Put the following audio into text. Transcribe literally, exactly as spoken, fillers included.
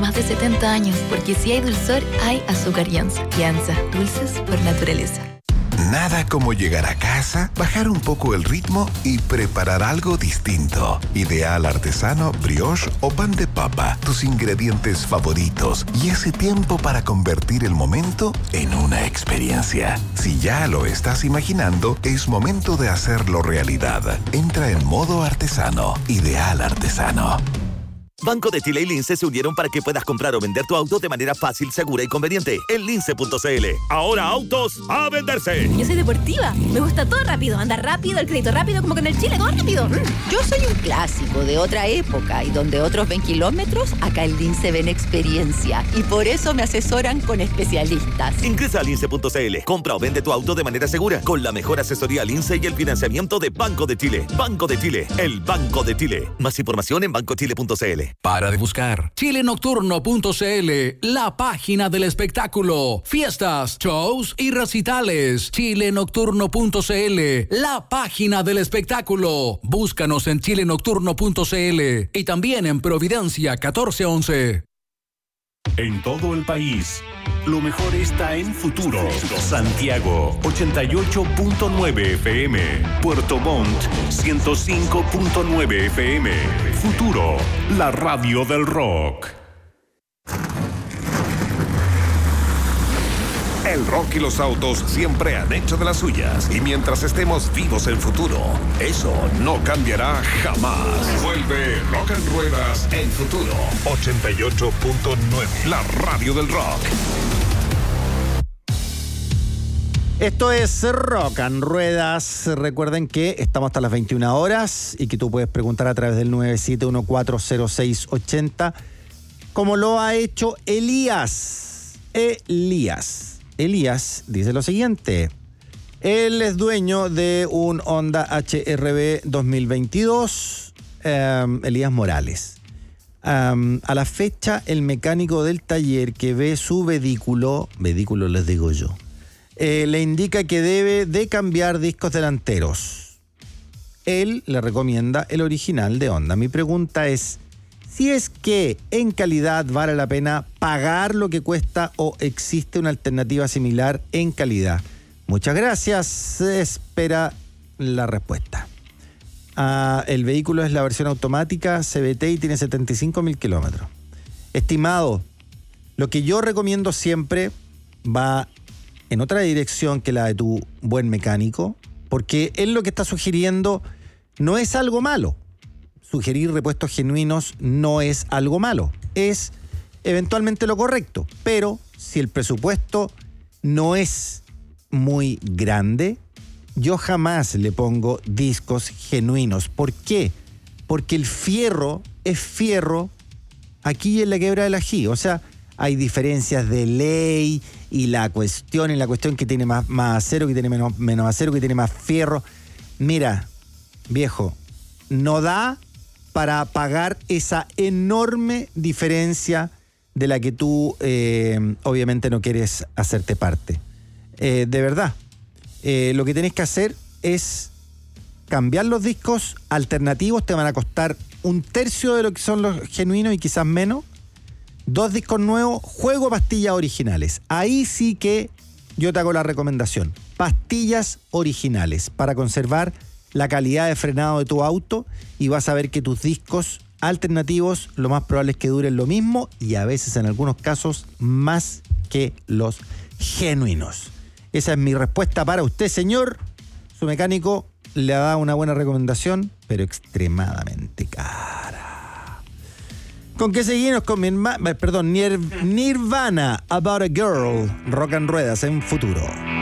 más de setenta años, porque si hay dulzor, hay azúcar Yanza. Yanza, dulces por naturaleza. Nada como llegar a casa, bajar un poco el ritmo y preparar algo distinto. Ideal artesano, brioche o pan de papa, tus ingredientes favoritos y ese tiempo para convertir el momento en una experiencia. Si ya lo estás imaginando, es momento de hacerlo realidad. Entra en modo artesano. Ideal artesano. Banco de Chile y Lince se unieron para que puedas comprar o vender tu auto de manera fácil, segura y conveniente en lince punto c l. Ahora autos a venderse. Yo soy deportiva, me gusta todo rápido, andar rápido, el crédito rápido, como que en el Chile todo rápido. Yo soy un clásico de otra época y donde otros ven kilómetros, acá en Lince ven experiencia y por eso me asesoran con especialistas. Ingresa a lince punto c l, compra o vende tu auto de manera segura con la mejor asesoría Lince y el financiamiento de Banco de Chile. Banco de Chile, el Banco de Chile. Más información en banco chile punto c l. Para de buscar chile nocturno punto c l, la página del espectáculo, fiestas, shows y recitales. chile nocturno punto c l, la página del espectáculo. Búscanos en chile nocturno punto c l y también en Providencia catorce once. En todo el país, lo mejor está en Futuro. Santiago, ochenta y ocho punto nueve F M. Puerto Montt, ciento cinco punto nueve F M. Futuro, la radio del rock. El rock y los autos siempre han hecho de las suyas. Y mientras estemos vivos en Futuro, eso no cambiará jamás. Vuelve Rock and Ruedas en Futuro. ochenta y ocho punto nueve. La radio del rock. Esto es Rock and Ruedas. Recuerden que estamos hasta las veintiuna horas y que tú puedes preguntar a través del nueve siete uno cuatro cero seis ocho cero, como lo ha hecho Elías. Elías. Elías dice lo siguiente. Él es dueño de un Honda H R V dos mil veintidós, um, Elías Morales. Um, a la fecha, el mecánico del taller que ve su vehículo, vehículo les digo yo, eh, le indica que debe de cambiar discos delanteros. Él le recomienda el original de Honda. Mi pregunta es, si es que en calidad vale la pena pagar lo que cuesta o existe una alternativa similar en calidad. Muchas gracias. Se espera la respuesta. Uh, el vehículo es la versión automática C V T y tiene setenta y cinco mil kilómetros. Estimado, lo que yo recomiendo siempre va en otra dirección que la de tu buen mecánico, porque él lo que está sugiriendo no es algo malo. Sugerir repuestos genuinos no es algo malo, es eventualmente lo correcto, pero si el presupuesto no es muy grande, yo jamás le pongo discos genuinos. ¿Por qué? Porque el fierro es fierro aquí en la quebra del ají, o sea, hay diferencias de ley y la cuestión, y la cuestión que tiene más, más acero, que tiene menos, menos acero, que tiene más fierro. Mira, viejo, no da para pagar esa enorme diferencia de la que tú eh, obviamente no quieres hacerte parte. Eh, de verdad, eh, lo que tienes que hacer es cambiar los discos alternativos, te van a costar un tercio de lo que son los genuinos y quizás menos. Dos discos nuevos, juego pastillas originales. Ahí sí que yo te hago la recomendación. Pastillas originales para conservar la calidad de frenado de tu auto y vas a ver que tus discos alternativos lo más probable es que duren lo mismo y a veces en algunos casos más que los genuinos. Esa es mi respuesta para usted, señor. Su mecánico le ha dado una buena recomendación, pero extremadamente cara. ¿Con qué seguimos? Con mi hermana, perdón, Nir- Nirvana, About a Girl, Rock and Ruedas en Futuro.